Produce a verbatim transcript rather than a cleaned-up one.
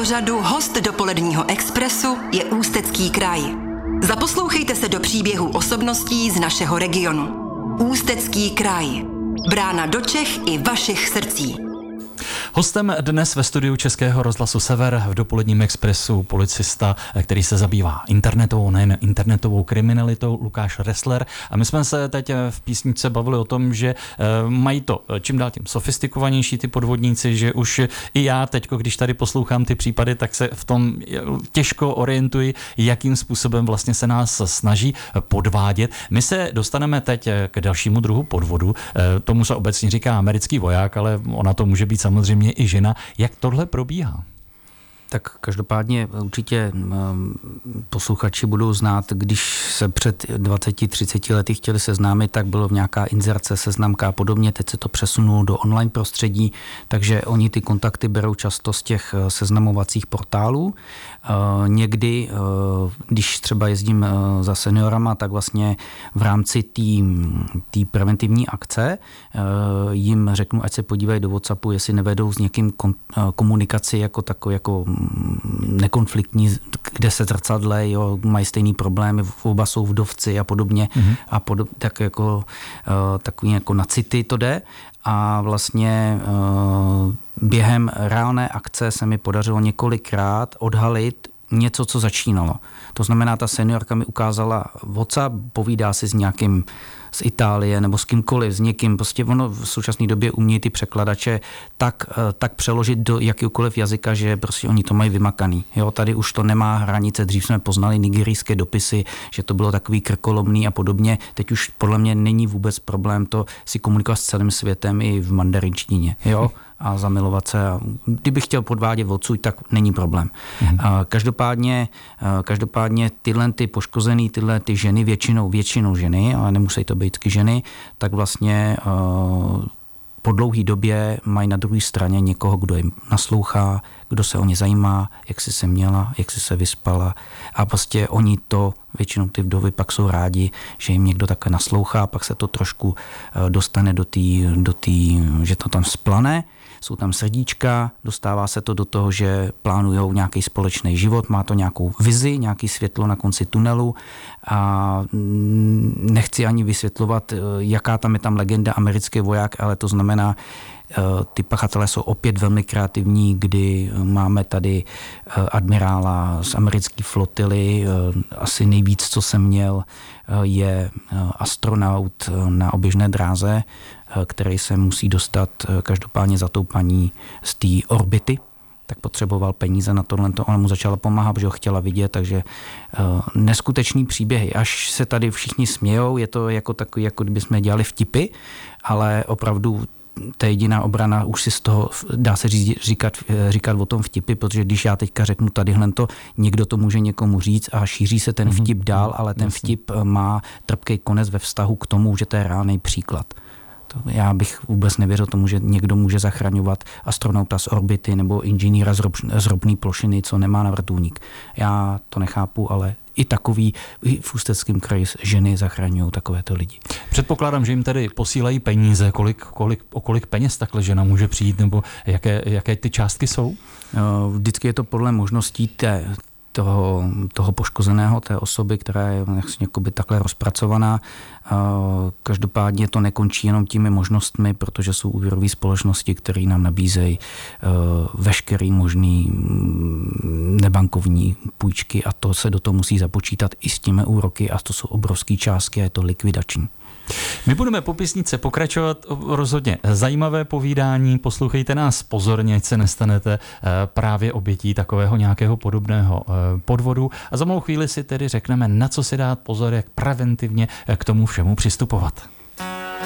pořadu Host dopoledního Expressu je Ústecký kraj. Zaposlouchejte se do příběhů osobností z našeho regionu. Ústecký kraj. Brána do Čech i vašich srdcí. Hostem dnes ve studiu Českého rozhlasu Sever v dopoledním Expressu policista, který se zabývá internetovou, nejen internetovou kriminalitou, Lukáš Ressler. A my jsme se teď v písničce bavili o tom, že mají to čím dál tím sofistikovanější ty podvodníci, že už i já teď, když tady poslouchám ty případy, tak se v tom těžko orientuji, jakým způsobem vlastně se nás snaží podvádět. My se dostaneme teď k dalšímu druhu podvodu. Tomu se obecně říká americký voják, ale ona to může být samozřejmě i žena. Jak tohle probíhá? Tak každopádně určitě posluchači budou znát, když se před dvaceti třiceti lety chtěli seznámit, tak bylo v nějaká inzerce, seznamka a podobně, teď se to přesunulo do online prostředí, takže oni ty kontakty berou často z těch seznamovacích portálů. Někdy, když třeba jezdím za seniorama, tak vlastně v rámci té preventivní akce jim řeknu, ať se podívají do WhatsAppu, jestli nevedou s někým komunikaci jako takový, jako nekonfliktní, kde se zrcadle, jo, mají stejný problémy, oba jsou vdovci a podobně, mm-hmm. a podob, tak jako, uh, takový jako na city to jde a vlastně uh, během reálné akce se mi podařilo několikrát odhalit něco, co začínalo. To znamená, ta seniorka mi ukázala WhatsApp, povídá si s nějakým z Itálie nebo s kýmkoliv, s někým. Prostě ono v současné době umějí ty překladače tak, tak přeložit do jakýkoliv jazyka, že prostě oni to mají vymakaný. Jo, tady už to nemá hranice. Dřív jsme poznali nigerijské dopisy, že to bylo takový krkolomný a podobně. Teď už podle mě není vůbec problém to si komunikovat s celým světem i v mandarinštině. Jo? A zamilovat se. Kdybych chtěl podvádět odsud, tak není problém. Mm. Každopádně, každopádně tyhle ty poškozený, tyhle ty ženy, většinou, většinou ženy, ale nemusí to být vždycky ženy, tak vlastně po dlouhé době mají na druhé straně někoho, kdo jim naslouchá, kdo se o ně zajímá, jak jsi se měla, jak jsi se vyspala. A prostě oni to, většinou ty vdovy pak jsou rádi, že jim někdo takhle naslouchá, pak se to trošku dostane do té, do té, že to tam splane. Jsou tam srdíčka, dostává se to do toho, že plánujou nějaký společný život, má to nějakou vizi, nějaký světlo na konci tunelu a nechci ani vysvětlovat, jaká tam je tam legenda americký voják, ale to znamená, ty pachatelé jsou opět velmi kreativní, kdy máme tady admirála z americké flotily, asi nejvíc, co jsem měl, je astronaut na oběžné dráze, který se musí dostat každopádně za tou paní z té orbity, tak potřeboval peníze na tohle, ona mu začala pomáhat, protože ho chtěla vidět, takže uh, neskutečný příběhy. Až se tady všichni smějou, je to jako takový, jako kdyby jsme dělali vtipy, ale opravdu ta jediná obrana, už si z toho dá se říkat, říkat o tom vtipy, protože když já teďka řeknu tadyhle to, někdo to může někomu říct a šíří se ten vtip mm-hmm. dál, ale ten vtip má trpký konec ve vztahu k tomu, že to je reálný příklad. Já bych vůbec nevěřil tomu, že někdo může zachraňovat astronauta z orbity nebo inženýra z ropné plošiny, co nemá na vrtulník. Já to nechápu, ale i takový v Ústeckém kraji ženy zachraňují takovéto lidi. Předpokládám, že jim tedy posílají peníze, kolik, kolik, o kolik peněz takhle žena může přijít, nebo jaké, jaké ty částky jsou? Vždycky je to podle možností té Toho, toho poškozeného, té osoby, která je jakoby takhle rozpracovaná. Každopádně to nekončí jenom těmi možnostmi, protože jsou úvěrové společnosti, které nám nabízejí veškerý možný nebankovní půjčky a to se do toho musí započítat i s těmi úroky a to jsou obrovské částky a je to likvidační. My budeme po písničce pokračovat, rozhodně zajímavé povídání, poslouchejte nás pozorně, ať se nestanete právě obětí takového nějakého podobného podvodu a za malou chvíli si tedy řekneme, na co si dát pozor, jak preventivně k tomu všemu přistupovat.